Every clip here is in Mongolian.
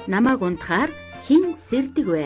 Намайг унтахаар хэн сэрдэг вэ?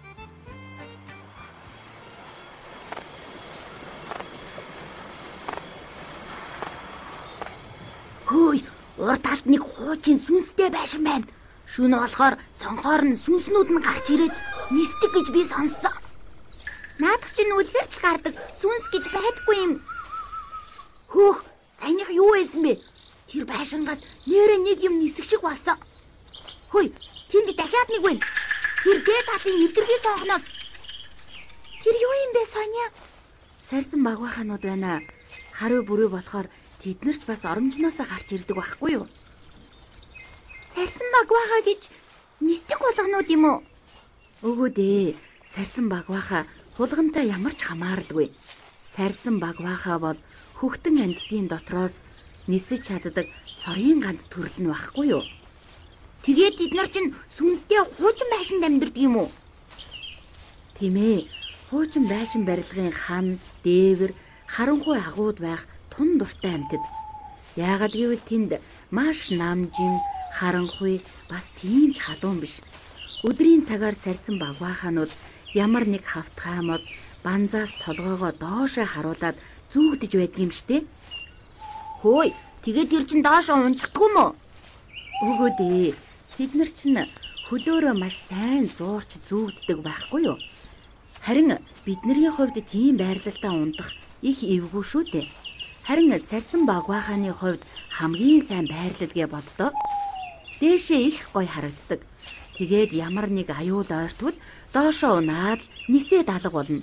Хөөе, урд талд нэг хуучин сүнстэй байшин байна. Шөнө болохоор цонхоор нь сүнснүүд нь гарч ирээд нисдэг гэж би сонссон. Наадах чинь үлгэрч гардаг сүнс гэж байдаггүй юм. Хөөх, саяных юу байсан бэ? Тэр байшингаас нэрээ нэг юм нисэх шиг болсон. Хөөе, тэнд дахиад нэг байна. Тэр дээд талын эвдэргийн цонхноос. Тэр юу юм бэ, Соня? Сарсан багваханууд байна. Харуу бүрүү болохоор тэд нар ч бас оромжноосоо гарч ирдэг байхгүй юу? Сарсан багвахаа гэж нисдэг болгонууд юм уу? Үгүй дээ. Сарсан багвахаа хулгантай ямар ч хамааралгүй. Сарсан багвахаа бол хөхтөн амьтдын дотроос нисэж чаддаг цорын ганц төрөл нь байхгүй юу? Тэгээд бид нар чинь сүнстэй хуучин байшинд амьдардаг юм уу? Тийм ээ. Хуучин байшин барилгын хан, дээвэр, харанхуй агууд байх тун дуртай амьтад. Яагаад гэвэл тэнд маш намжин, харанхуй бас тийм ч халуун биш. Өдрийн цагаар сарсан багваханууд ямар нэг хавтгай мод банзаас толгоогоо доошоо харуулад зүүгдэж байдаг юм штэ. Хөөе, тэгээд тэр чин доошоо унчихдгүй мө? Үгүй дээ. Тэд нар чинь хөлөөрөө маш сайн зуурч зүүгддэг байхгүй юу? Харин бидний хувьд тийм байрлалтай ундах их эвгүй шүү дээ. Харин сарсан багваханы хувьд хамгийн сайн байрлал гэ боддоо. Дээшээ их гоё харагддаг. Тэгээд ямар нэг аюул ойртвол доошоо унаад нисээд алга болно.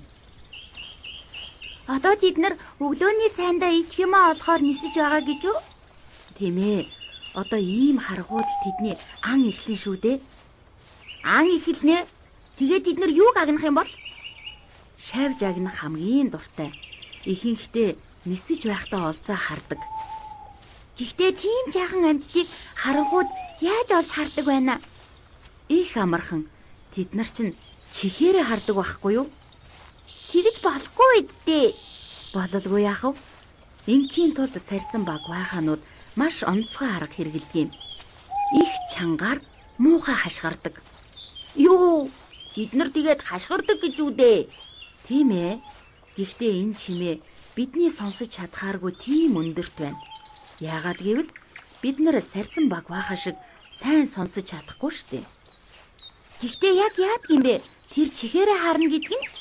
Одоо тэд нар өглөөний цайндаа идэх юмаа олохоор нисэж байгаа гэж үү? Тийм ээ. Одоо ийм харгууд тэдний ан эхлэн шүү дээ. Ан эхэлнэ. Тэгээд тэд нар юуг агнах юм бол? Шавж агнах хамгийн дуртай. Ихэнхдээ нисэж байхдаа олзаа хардаг. Гэхдээ тийм жаахан амьтдыг харангууд яаж олж хардаг байна? Их амархан. Тэд нар чинь чихээрээ хардаг байхгүй юу? Тэгж болохгүй үсттэй. Бололгүй яах вэ? Ингийн тулд сарсан багваханууд маш онцгой арга хэрэглэдэг юм. Их чангаар муухай хашгирдаг. Юу? Тэд нар тэгээд хашгирдаг гэж үү дээ? Тийм ээ. Гэхдээ энэ чимээ бидний сонсож чадхааргүй тийм өндөрт байна. Яагаад гэвэл бид нар сарсан багвахаа шиг сайн сонсож чадахгүй штеп. Гэхдээ яг яадаг юм бэ? Тэр чихээрээ харна гэдэг нь?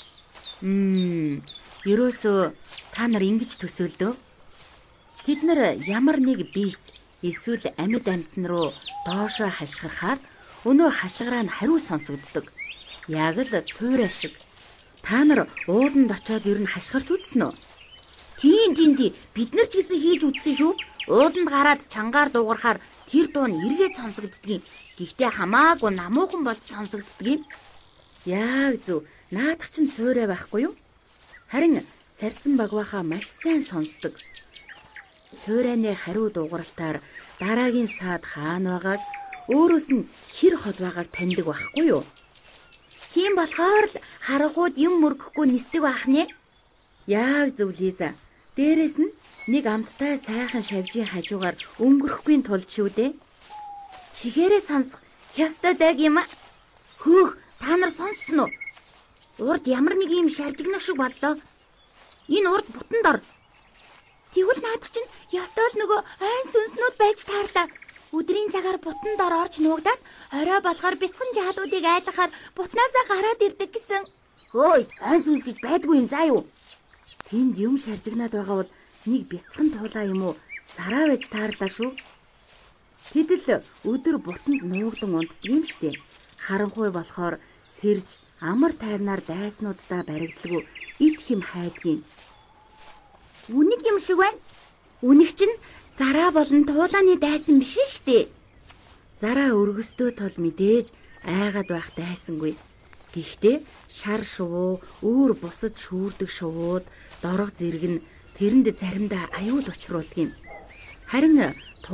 Ерөөсөө та нар ингэж төсөөлдөө. Тэд нар ямар нэг биет эсвэл амьд амтан руу доошоо хашгирахаар өнөө хашгираа нь хариу сонсогддог. Яг л цуурай шиг. Та нар ууланд очиод ер нь хашгирч үзсэн үү? Тийм. Бид нар ч гэсэн хийж үзсэн шүү. Ууланд гараад чангаар дуугарахаар тэр дуу нь эргээд сонсогддог юм. Гэхдээ хамаагүй намуухан болж сонсогддог юм. Яг зөв. Наадах чинь цуурай байхгүй юу? Харин сарсан багвахаа маш сайн сонсдог. Цуурайны хариу дуугаралтаар дараагийн саад хаана байгааг өөрөөс нь хэр хол байгааг таньдаг байхгүй юу? Тийм болохоор л харангууд юм мөргөхгүй нисдэг байх нэ. Яг зөв Лиза. Дээрээс нь нэг амттай сайхан шавжийн хажуугаар өнгөрөхгүй тулд шүү дээ. Чихээрээ сонсох хястай даг юм а. Хөөх, та нар сонссон уу? Урд ямар нэг юм шаржигнах шиг боллоо. Энэ урд бутан дор. Тэгвэл наадах чинь ястал нөгөө айн сүнснүүд байж таарлаа. Өдрийн цагаар бутан дор орж нуугдаад орой болохоор бяцхан жаалуудыг айлгахаар бутнаасаа гараад ирдэг гэсэн. Хөөе, айн сүнс гэж байдгүй юм заа юу? Тэнд юм шаржигнаад байгаа бол нэг бяцхан туулаа юм уу? Зараа байж таарлаа шүү. Тэд л өдөр бутанд нуугдан унтдаг юм штэ. Харанхуй болохоор сэрж амар тайвнаар дайснуудаа баригдалгүй ит хэм хайдгийн. Үнийг юм шиг байна. Үнийг чинь зараа болон туулааны дайсан биш штэ. Зараа өргөстөө тол мэдээж айгаад байх дайсангүй. Гэхдээ шар шувуу, өөр бусад шүүрдэг шувууд, дорго зэрэг нь тэрэнд заримдаа аюул учруулдаг юм. Харин